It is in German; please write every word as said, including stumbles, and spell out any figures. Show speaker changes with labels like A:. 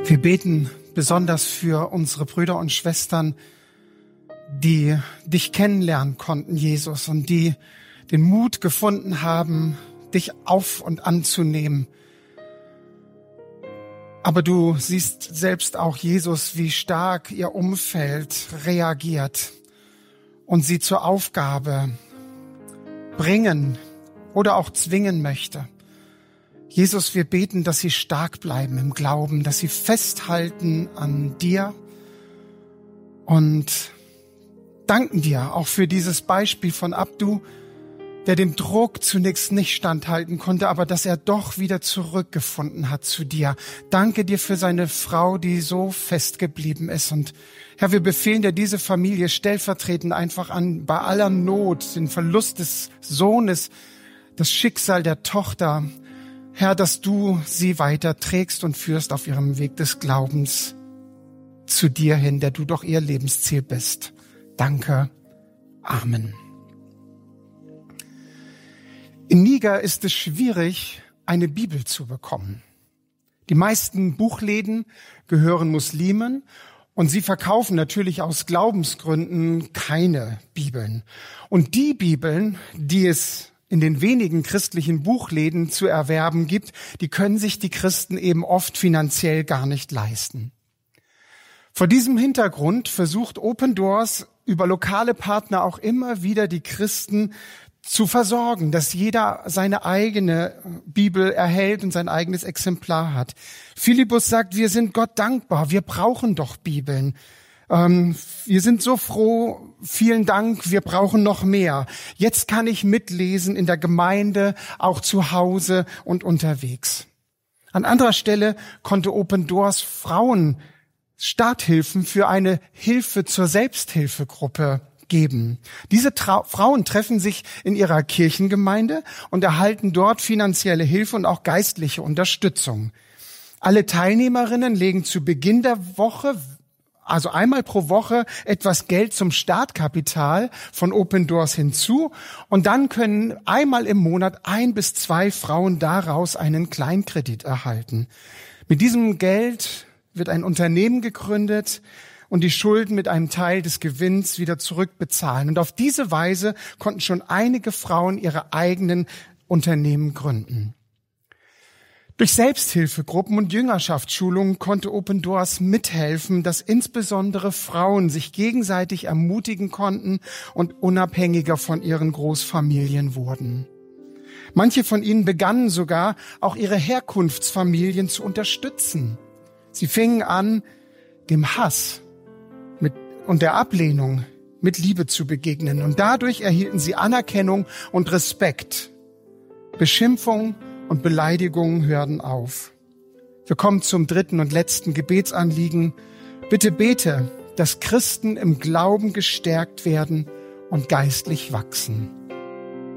A: Wir beten besonders für unsere Brüder und Schwestern, die dich kennenlernen konnten, Jesus, und die den Mut gefunden haben, dich auf und anzunehmen. Aber du siehst selbst auch, Jesus, wie stark ihr Umfeld reagiert und sie zur Aufgabe bringen oder auch zwingen möchte. Jesus, wir beten, dass sie stark bleiben im Glauben, dass sie festhalten an dir und danken dir auch für dieses Beispiel von Abdu, der dem Druck zunächst nicht standhalten konnte, aber dass er doch wieder zurückgefunden hat zu dir. Danke dir für seine Frau, die so festgeblieben ist. Und Herr, wir befehlen dir diese Familie stellvertretend einfach an, bei aller Not, den Verlust des Sohnes, das Schicksal der Tochter. Herr, dass du sie weiter trägst und führst auf ihrem Weg des Glaubens zu dir hin, der du doch ihr Lebensziel bist. Danke. Amen. In Niger ist es schwierig, eine Bibel zu bekommen. Die meisten Buchläden gehören Muslimen und sie verkaufen natürlich aus Glaubensgründen keine Bibeln. Und die Bibeln, die es in den wenigen christlichen Buchläden zu erwerben gibt, die können sich die Christen eben oft finanziell gar nicht leisten. Vor diesem Hintergrund versucht Open Doors über lokale Partner auch immer wieder die Christen zu versorgen, dass jeder seine eigene Bibel erhält und sein eigenes Exemplar hat. Philippus sagt, wir sind Gott dankbar, wir brauchen doch Bibeln. Ähm, wir sind so froh, vielen Dank, wir brauchen noch mehr. Jetzt kann ich mitlesen in der Gemeinde, auch zu Hause und unterwegs. An anderer Stelle konnte Open Doors Frauen Starthilfen für eine Hilfe zur Selbsthilfegruppe geben. Diese Tra- Frauen treffen sich in ihrer Kirchengemeinde und erhalten dort finanzielle Hilfe und auch geistliche Unterstützung. Alle Teilnehmerinnen legen zu Beginn der Woche, also einmal pro Woche, etwas Geld zum Startkapital von Open Doors hinzu und dann können einmal im Monat ein bis zwei Frauen daraus einen Kleinkredit erhalten. Mit diesem Geld wird ein Unternehmen gegründet und die Schulden mit einem Teil des Gewinns wieder zurückbezahlen. Und auf diese Weise konnten schon einige Frauen ihre eigenen Unternehmen gründen. Durch Selbsthilfegruppen und Jüngerschaftsschulungen konnte Open Doors mithelfen, dass insbesondere Frauen sich gegenseitig ermutigen konnten und unabhängiger von ihren Großfamilien wurden. Manche von ihnen begannen sogar, auch ihre Herkunftsfamilien zu unterstützen. Sie fingen an, dem Hass mit, und der Ablehnung mit Liebe zu begegnen. Und dadurch erhielten sie Anerkennung und Respekt. Beschimpfung und Beleidigungen hörten auf. Wir kommen zum dritten und letzten Gebetsanliegen. Bitte bete, dass Christen im Glauben gestärkt werden und geistlich wachsen.